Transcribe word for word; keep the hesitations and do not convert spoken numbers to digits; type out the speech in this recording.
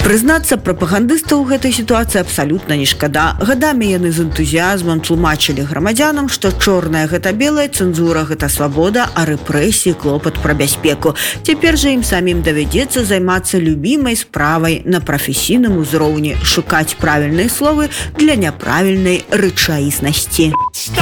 Прызнацца, прапагандыстаў у гэтай сітуацыі абсалютна не шкада. Гадамі яны з энтузіязмам тлумачылі грамадзянам, што чорная гэта белая, цэнзура гэта свабода, а рэпрэсіі клопат пра бяспеку. Цяпер жа ім самім давядзецца займацца любімай справай на прафесійным узроўні, шукаць правільныя словы для няправільнай рэчаіснасці.